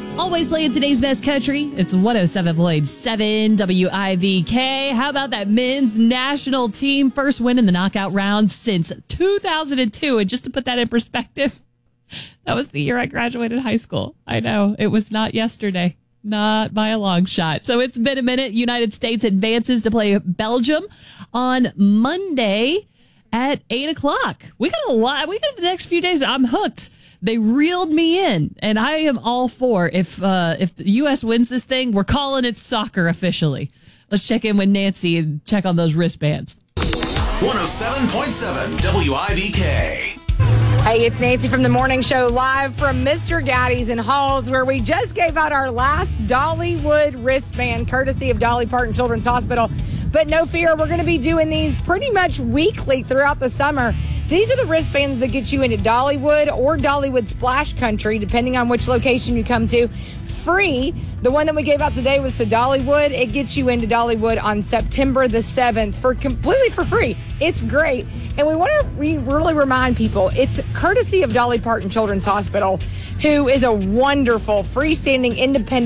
Always playing today's best country. It's 107.7 WIVK. How about that men's national team first win in the knockout round since 2002? And just to put that in perspective, that was the year I graduated high school. I know, it was not yesterday. Not by a long shot. So it's been a minute. United States advances to play Belgium on Monday at 8 o'clock. We got a lot. We got the next few days. I'm hooked. They reeled me in, and I am all for if the U.S. wins this thing, we're calling it soccer officially. Let's check in with Nancy and check on those wristbands. 107.7 WIVK. Hey, it's Nancy from the Morning Show, live from Mr. Gaddy's in Halls, where we just gave out our last Dollywood wristband, courtesy of Dolly Parton Children's Hospital. But no fear, we're going to be doing these pretty much weekly throughout the summer. These are the wristbands that get you into Dollywood or Dollywood Splash Country, depending on which location you come to. Free. The one that we gave out today was to Dollywood. It gets you into Dollywood on September the 7th completely for free. It's great. And we want to really remind people, it's courtesy of Dolly Parton Children's Hospital, who is a wonderful, freestanding, independent